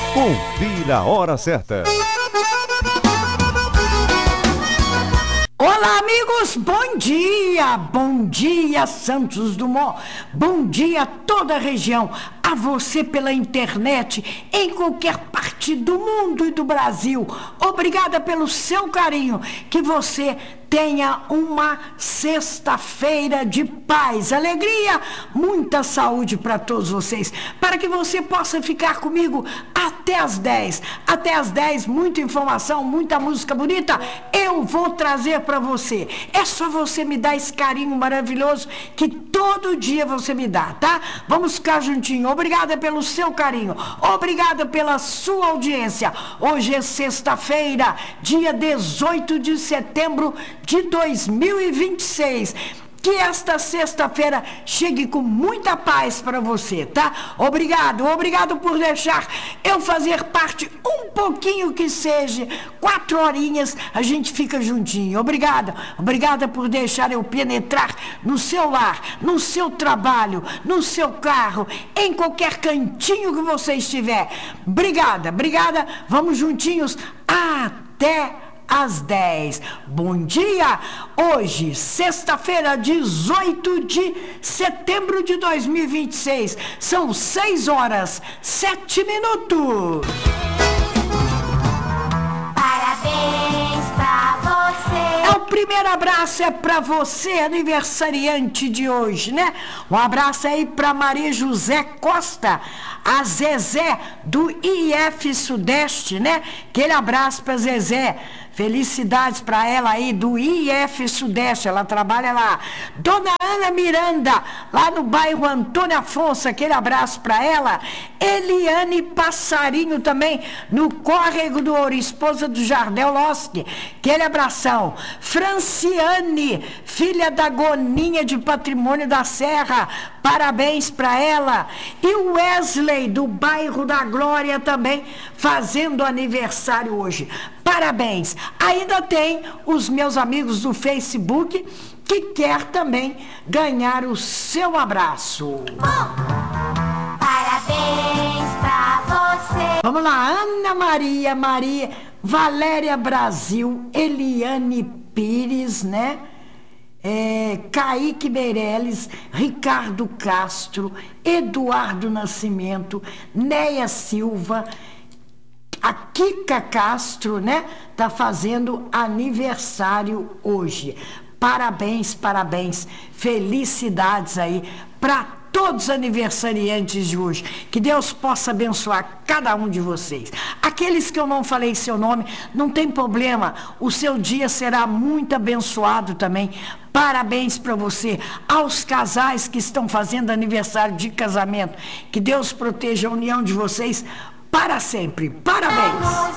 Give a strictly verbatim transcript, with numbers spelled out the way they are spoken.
Confira a hora certa. Olá, amigos, bom dia! Bom dia, Santos Dumont! Bom dia a toda a região, a você pela internet, em qualquer parte do mundo e do Brasil. Obrigada pelo seu carinho, que você tenha uma sexta-feira de paz, alegria, muita saúde para todos vocês, para que você possa ficar comigo até as dez. Até as dez, muita informação, muita música bonita, eu vou trazer para você. É só você me dar esse carinho maravilhoso que todo dia você me dá, tá? Vamos ficar juntinho. Obrigada pelo seu carinho, obrigada pela sua audiência. Hoje é sexta-feira, dia dezoito de setembro de dois mil e vinte e seis. Que esta sexta-feira chegue com muita paz para você, tá? Obrigado, obrigado por deixar eu fazer parte um pouquinho que seja, quatro horinhas a gente fica juntinho. Obrigada, obrigada por deixar eu penetrar no seu lar, no seu trabalho, no seu carro, em qualquer cantinho que você estiver. Obrigada, obrigada, vamos juntinhos até às dez. Bom dia! Hoje, sexta-feira, dezoito de setembro de dois mil e vinte e seis. São seis horas, sete minutos. Parabéns pra você. É o primeiro abraço, é pra você, aniversariante de hoje, né? Um abraço aí pra Maria José Costa, a Zezé do I F Sudeste, né? Aquele abraço pra Zezé. Felicidades para ela aí do I F Sudeste, ela trabalha lá. Dona Ana Miranda, lá no bairro Antônio Afonso, aquele abraço para ela. Eliane Passarinho também, no Córrego do Ouro, esposa do Jardel Losky, aquele abração. Franciane, filha da Goninha de Patrimônio da Serra, parabéns para ela. E o Wesley, do bairro da Glória também, fazendo aniversário hoje. Parabéns! Ainda tem os meus amigos do Facebook que quer também ganhar o seu abraço. Parabéns pra você. Vamos lá, Ana Maria, Maria, Valéria Brasil, Eliane Pires, né? É, Kaique Meirelles, Ricardo Castro, Eduardo Nascimento, Neia Silva. A Kika Castro, né, tá fazendo aniversário hoje. Parabéns, parabéns, felicidades aí para todos os aniversariantes de hoje. Que Deus possa abençoar cada um de vocês. Aqueles que eu não falei seu nome, não tem problema, o seu dia será muito abençoado também. Parabéns para você, aos casais que estão fazendo aniversário de casamento. Que Deus proteja a união de vocês para sempre. Parabéns!